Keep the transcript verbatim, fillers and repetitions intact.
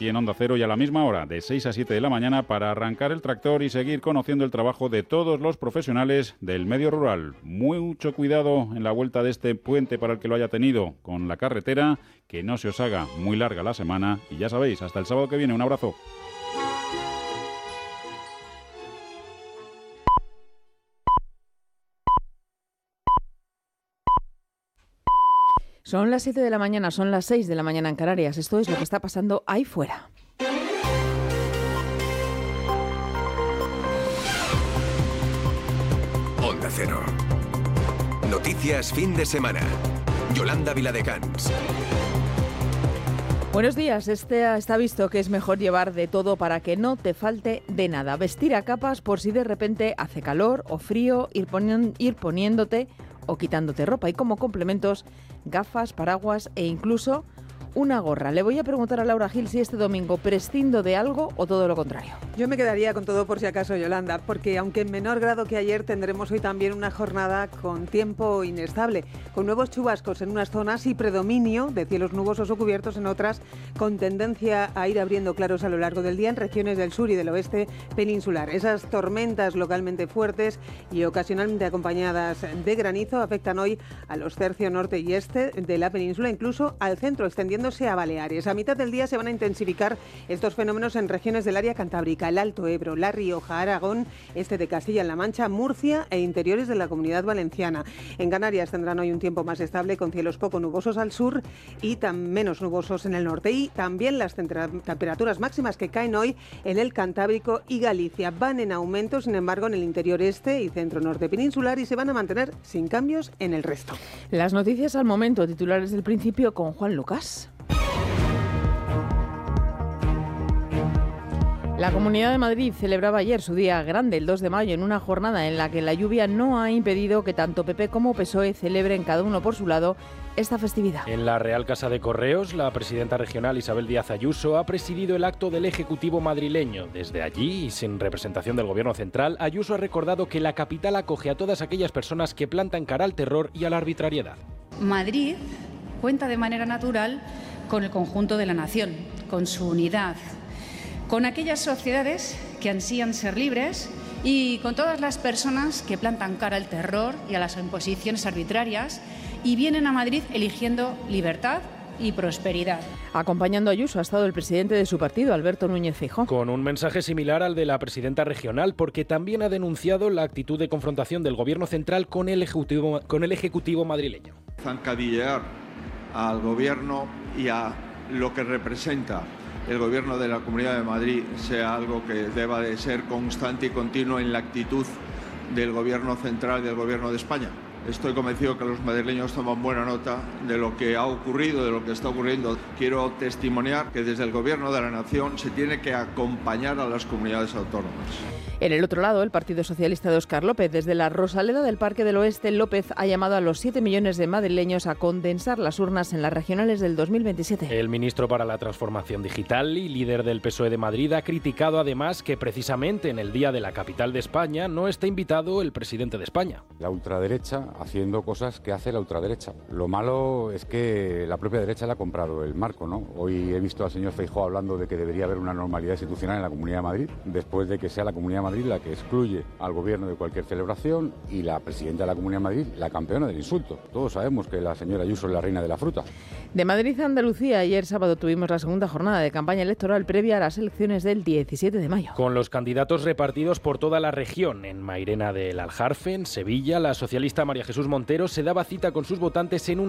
aquí en Onda Cero y a la misma hora, de seis a siete de la mañana, para arrancar el tractor y seguir conociendo el trabajo de todos los profesionales del medio rural. Mucho cuidado en la vuelta de este puente para el que lo haya tenido con la carretera, que no se os haga muy larga la semana y ya sabéis, hasta el sábado que viene. Un abrazo. Son las siete de la mañana, son las seis de la mañana en Canarias. Esto es lo que está pasando ahí fuera. Onda Cero. Noticias fin de semana. Yolanda Viladecans. Buenos días. Este está visto que es mejor llevar de todo para que no te falte de nada. Vestir a capas por si de repente hace calor o frío, ir, poni- ir poniéndote o quitándote ropa. Y como complementos, gafas, paraguas e incluso una gorra. Le voy a preguntar a Laura Gil si este domingo prescindo de algo o todo lo contrario. Yo me quedaría con todo por si acaso, Yolanda, porque aunque en menor grado que ayer, tendremos hoy también una jornada con tiempo inestable, con nuevos chubascos en unas zonas y predominio de cielos nubosos o cubiertos en otras, con tendencia a ir abriendo claros a lo largo del día en regiones del sur y del oeste peninsular. Esas tormentas localmente fuertes y ocasionalmente acompañadas de granizo afectan hoy a los tercios norte y este de la península, incluso al centro, extendiendo a Baleares. A mitad del día se van a intensificar estos fenómenos en regiones del área cantábrica, el Alto Ebro, La Rioja, Aragón, este de Castilla-La Mancha, Murcia e interiores de la Comunidad Valenciana. En Canarias tendrán hoy un tiempo más estable con cielos poco nubosos al sur y tan menos nubosos en el norte. Y también las temperaturas máximas que caen hoy en el Cantábrico y Galicia van en aumento, sin embargo, en el interior este y centro norte peninsular, y se van a mantener sin cambios en el resto. Las noticias al momento, titulares del principio con Juan Lucas. La Comunidad de Madrid celebraba ayer su día grande, el dos de mayo, en una jornada en la que la lluvia no ha impedido que tanto P P como P S O E celebren cada uno por su lado esta festividad. En la Real Casa de Correos, la presidenta regional Isabel Díaz Ayuso ha presidido el acto del Ejecutivo madrileño. Desde allí, y sin representación del Gobierno central, Ayuso ha recordado que la capital acoge a todas aquellas personas que plantan cara al terror y a la arbitrariedad. Madrid cuenta de manera natural con el conjunto de la nación, con su unidad, con aquellas sociedades que ansían ser libres y con todas las personas que plantan cara al terror y a las imposiciones arbitrarias y vienen a Madrid eligiendo libertad y prosperidad. Acompañando a Ayuso ha estado el presidente de su partido, Alberto Núñez Feijóo. Con un mensaje similar al de la presidenta regional, porque también ha denunciado la actitud de confrontación del Gobierno central con el Ejecutivo, con el ejecutivo madrileño. Zancadillear al Gobierno y a lo que representa el Gobierno de la Comunidad de Madrid sea algo que deba de ser constante y continuo en la actitud del Gobierno central y del Gobierno de España. Estoy convencido que los madrileños toman buena nota de lo que ha ocurrido, de lo que está ocurriendo. Quiero testimoniar que desde el Gobierno de la Nación se tiene que acompañar a las comunidades autónomas. En el otro lado, el Partido Socialista de Óscar López. Desde la Rosaleda del Parque del Oeste, López ha llamado a los siete millones de madrileños a condensar las urnas en las regionales del dos mil veintisiete. El ministro para la Transformación Digital y líder del P S O E de Madrid ha criticado además que precisamente en el día de la capital de España no está invitado el presidente de España. La ultraderecha haciendo cosas que hace la ultraderecha. Lo malo es que la propia derecha le ha comprado el marco, ¿no? Hoy he visto al señor Feijóo hablando de que debería haber una normalidad institucional en la Comunidad de Madrid, después de que sea la Comunidad de Madrid la que excluye al gobierno de cualquier celebración y la presidenta de la Comunidad de Madrid la campeona del insulto. Todos sabemos que la señora Ayuso es la reina de la fruta. De Madrid a Andalucía, ayer sábado tuvimos la segunda jornada de campaña electoral previa a las elecciones del diecisiete de mayo. Con los candidatos repartidos por toda la región. En Mairena del Aljarfe, en Sevilla, la socialista María Jesús Montero se daba cita con sus votantes en un